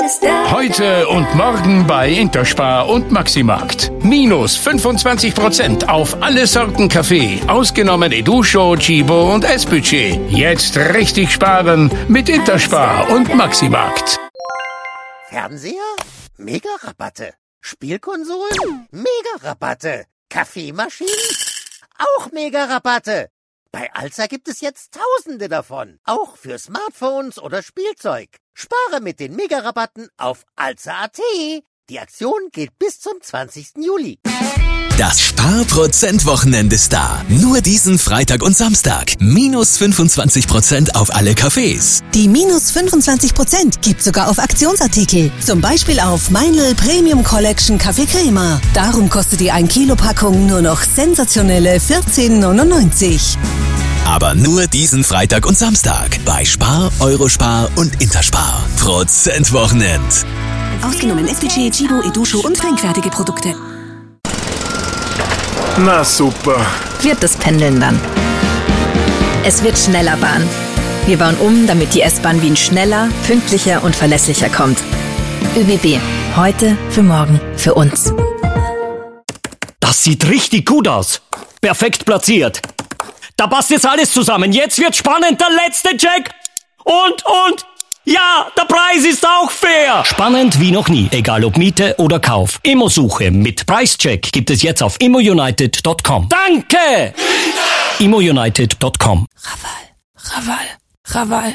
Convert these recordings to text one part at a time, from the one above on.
Heute und morgen bei Interspar und Maximarkt. Minus 25% auf alle Sorten Kaffee, ausgenommen Educho, Chibo und S-Budget. Jetzt richtig sparen mit Interspar und Maximarkt. Fernseher? Mega-Rabatte. Spielkonsolen? Mega-Rabatte. Kaffeemaschinen? Auch Mega-Rabatte. Bei Alza gibt es jetzt Tausende davon. Auch für Smartphones oder Spielzeug. Spare mit den Mega-Rabatten auf alza.at. Die Aktion geht bis zum 20. Juli. Das Sparprozent-Wochenende ist da. Nur diesen Freitag und Samstag. Minus 25% auf alle Cafés. Die minus 25% gibt sogar auf Aktionsartikel. Zum Beispiel auf Meinl Premium Collection Kaffee Crema. Darum kostet die 1 Kilo Packung nur noch sensationelle 14,99. Aber nur diesen Freitag und Samstag. Bei Spar, Eurospar und Interspar. Prozent-Wochenend. Ausgenommen S-Budget, Chibo, Educho und trinkfertige Produkte. Na super. Wird das Pendeln dann. Es wird schneller Bahn. Wir bauen um, damit die S-Bahn Wien schneller, pünktlicher und verlässlicher kommt. ÖBB. Heute, für morgen, für uns. Das sieht richtig gut aus. Perfekt platziert. Da passt jetzt alles zusammen. Jetzt wird spannend. Der letzte Check. Und. Ja, der Preis ist auch fair. Spannend wie noch nie. Egal ob Miete oder Kauf. Immosuche mit Preischeck gibt es jetzt auf immounited.com. Danke! immounited.com. Raval.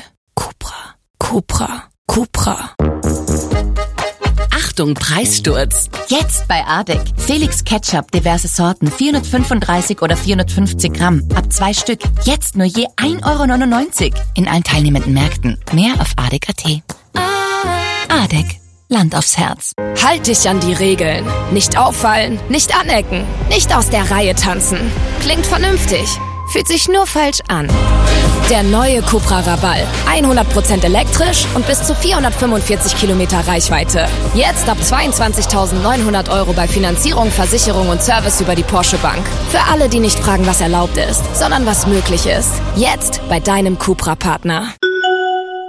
Cupra. Achtung, Preissturz. Jetzt bei Adek. Felix Ketchup, diverse Sorten, 435 oder 450 Gramm. Ab 2 Stück. Jetzt nur je 1,99 € in allen teilnehmenden Märkten. Mehr auf adek.at. Adek. Land aufs Herz. Halt dich an die Regeln. Nicht auffallen, nicht anecken, nicht aus der Reihe tanzen. Klingt vernünftig. Fühlt sich nur falsch an. Der neue Cupra Raval. 100% elektrisch und bis zu 445 Kilometer Reichweite. Jetzt ab 22.900 € bei Finanzierung, Versicherung und Service über die Porsche Bank. Für alle, die nicht fragen, was erlaubt ist, sondern was möglich ist. Jetzt bei deinem Cupra-Partner.